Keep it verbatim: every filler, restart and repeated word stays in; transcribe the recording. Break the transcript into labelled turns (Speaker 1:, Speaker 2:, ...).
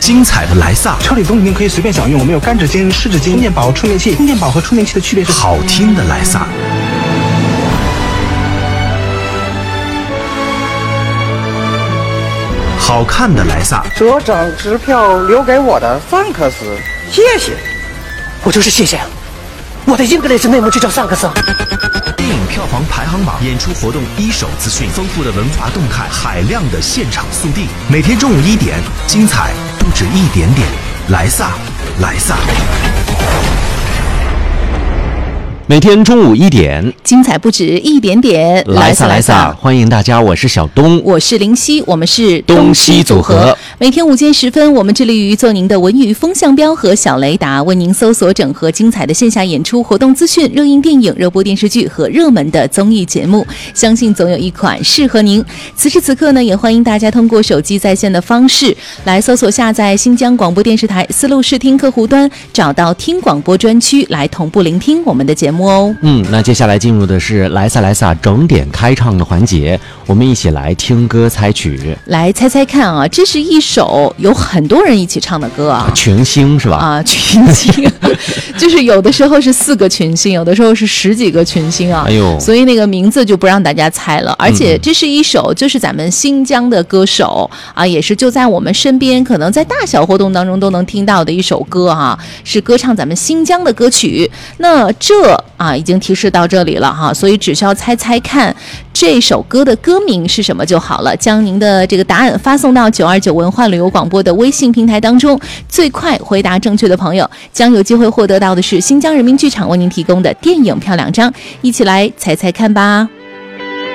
Speaker 1: 精彩的莱萨，
Speaker 2: 车里都已经可以随便享用，我们有干纸巾、湿纸巾、充电宝、充电器。充电宝和充电器的区别是
Speaker 1: 好听的莱萨。好看的莱萨，
Speaker 3: 这张支票留给我的桑克斯，谢谢。
Speaker 4: 我就是谢谢，我的英格兰式内幕就叫桑克斯。
Speaker 1: 电影票房排行榜、演出活动一手资讯、丰富的文化动态、海量的现场速递，每天中午一点，精彩不止一点点。莱萨，莱萨。
Speaker 5: 每天中午一点，
Speaker 6: 精彩不止一点点。
Speaker 5: 莱萨莱萨，欢迎大家，我是小东，
Speaker 6: 我是林夕，我们是
Speaker 5: 东西组合。
Speaker 6: 每天午间时分，我们致力于做您的文娱风向标和小雷达，为您搜索整合精彩的线下演出、活动资讯、热映电影、热播电视剧和热门的综艺节目，相信总有一款适合您。此时此刻呢，也欢迎大家通过手机在线的方式来搜索下载新疆广播电视台思路视听客户端，找到听广播专区来同步聆听我们的节目哦。
Speaker 5: 嗯，那接下来进入的是莱萨莱萨整点开唱的环节，我们一起来听歌猜曲。
Speaker 6: 来猜猜看啊，这是一首有很多人一起唱的歌啊，
Speaker 5: 群星是吧？
Speaker 6: 啊，群星，就是有的时候是四个群星，有的时候是十几个群星啊。
Speaker 5: 哎呦，
Speaker 6: 所以那个名字就不让大家猜了。而且这是一首就是咱们新疆的歌手啊，也是就在我们身边，可能在大小活动当中都能听到的一首歌啊，是歌唱咱们新疆的歌曲。那这啊，已经提示到这里了哈，所以只需要猜猜看这首歌的歌名是什么就好了。将您的这个答案发送到九二九文化旅游广播的微信平台当中，最快回答正确的朋友将有机会获得到的是新疆人民剧场为您提供的电影票两张。一起来猜猜看吧。